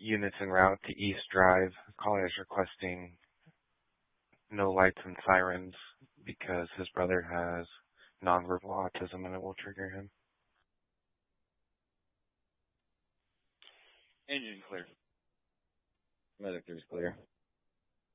units en route to East Drive. Caller is requesting no lights and sirens because his brother has nonverbal autism and it will trigger him. Engine clear. Medic 3 is clear.